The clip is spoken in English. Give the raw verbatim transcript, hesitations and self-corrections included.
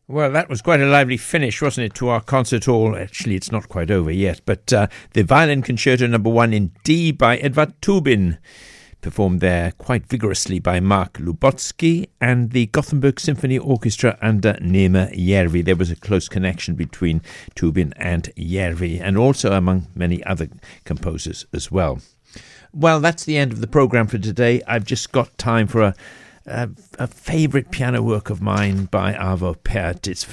Well, that was quite a lively finish, wasn't it, to our concert hall? Actually, it's not quite over yet, but uh, the Violin Concerto Number One in D by Edvard Tubin, performed there quite vigorously by Mark Lubotsky, and the Gothenburg Symphony Orchestra under Neeme Järvi. There was a close connection between Tubin and Järvi, and also among many other composers as well. Well, that's the end of the programme for today. I've just got time for a, a, a favourite piano work of mine by Arvo Pärt. It's